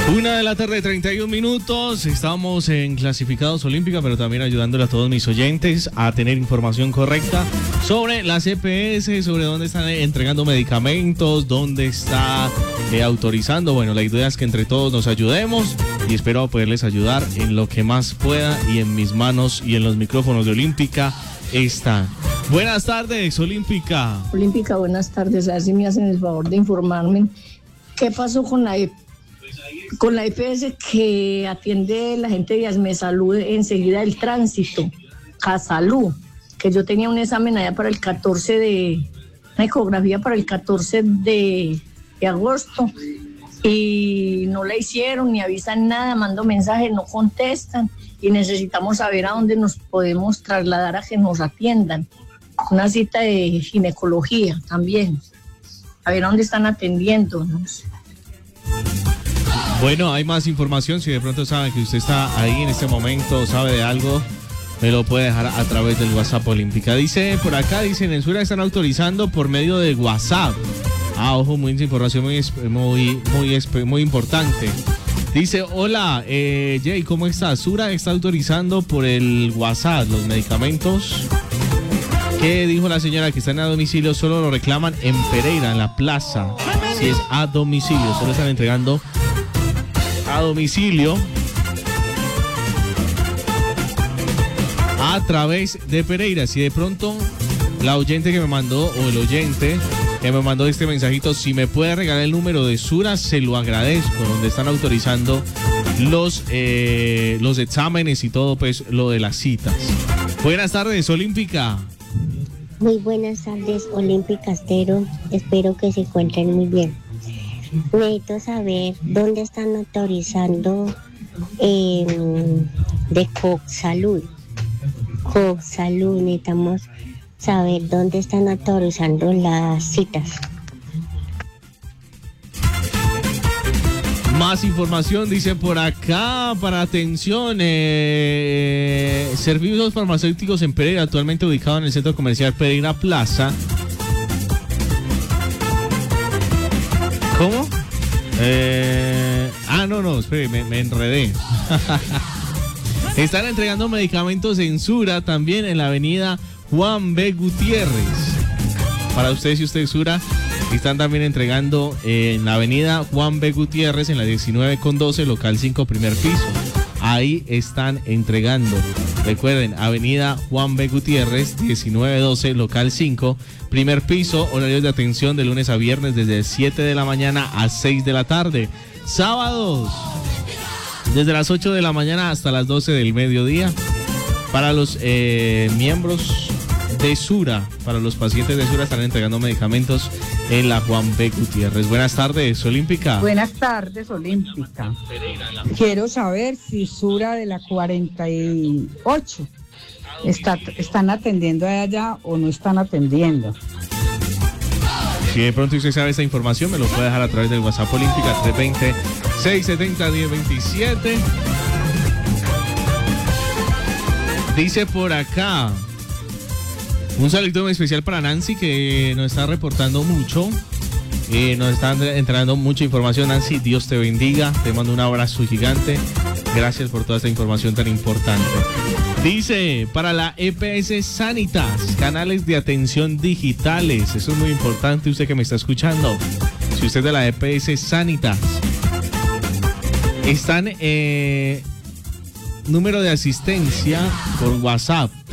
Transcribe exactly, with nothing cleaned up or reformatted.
Una de la tarde, treinta y un minutos. Estamos en Clasificados Olímpica, pero también ayudándole a todos mis oyentes a tener información correcta sobre las E P S, sobre dónde están entregando medicamentos, dónde está eh, autorizando. Bueno, la idea es que entre todos nos ayudemos y espero poderles ayudar en lo que más pueda, y en mis manos y en los micrófonos de Olímpica están. Buenas tardes, Olímpica. Olímpica, buenas tardes. A ver si me hacen el favor de informarme qué pasó con la E P S. Con la E P S que atiende la gente de Asmesalud enseguida del tránsito, Casalú, que yo tenía un examen allá para el catorce de, una ecografía para el catorce de, de agosto, y no la hicieron, ni avisan nada, mando mensajes, no contestan, y necesitamos saber a dónde nos podemos trasladar a que nos atiendan. Una cita de ginecología también, a ver a dónde están atendiéndonos. Bueno, hay más información. Si de pronto saben que usted está ahí en este momento, sabe de algo, me lo puede dejar a través del WhatsApp Olímpica. Dice por acá, dice, en Sura están autorizando por medio de WhatsApp. Ah, ojo, muy información muy, muy, muy, muy importante. Dice, hola, eh, Jay, ¿cómo estás? Sura está autorizando por el WhatsApp los medicamentos. ¿Qué dijo la señora? Que están a domicilio, solo lo reclaman en Pereira, en la plaza. Si es a domicilio, solo están entregando a domicilio a través de Pereira. Si de pronto la oyente que me mandó, o el oyente que me mandó este mensajito, si me puede regalar el número de Sura, se lo agradezco, donde están autorizando los, eh, los exámenes y todo, pues lo de las citas. Buenas tardes, Olímpica. Muy buenas tardes, Olímpica Astero. Espero que se encuentren muy bien. Necesito saber dónde están autorizando eh, de Coxalud. Coxalud, necesitamos saber dónde están autorizando las citas. Más información, dice por acá, para atención, eh, servicios farmacéuticos en Pereira, actualmente ubicado en el centro comercial Pereira Plaza. ¿Cómo? Eh, ah, no, no, espere, me, me enredé. Están entregando medicamentos en Sura, también en la avenida Juan B. Gutiérrez. Para ustedes, si usted es Sura, están también entregando en la avenida Juan B. Gutiérrez, en la diecinueve con doce, local cinco, primer piso. Ahí están entregando. Recuerden, avenida Juan B. Gutiérrez, diecinueve doce, local cinco, primer piso, horarios de atención de lunes a viernes desde siete de la mañana a seis de la tarde. Sábados, desde las ocho de la mañana hasta las doce del mediodía. Para los eh, miembros de Sura, para los pacientes de Sura, están entregando medicamentos en la Juan B. Gutiérrez. Buenas tardes, Olímpica. Buenas tardes, Olímpica. Quiero saber si Sura de la cuarenta y ocho está, están atendiendo allá o no están atendiendo. Si de pronto usted sabe esta información, me lo puede dejar a través del WhatsApp Olímpica tres dos cero, seis siete cero, uno cero dos siete. Dice por acá, un saludo muy especial para Nancy, que nos está reportando mucho, eh, nos está entrando mucha información. Nancy, Dios te bendiga, te mando un abrazo gigante, gracias por toda esta información tan importante. Dice, para la E P S Sanitas, canales de atención digitales, eso es muy importante, usted que me está escuchando, si usted es de la E P S Sanitas, están, eh, número de asistencia por WhatsApp,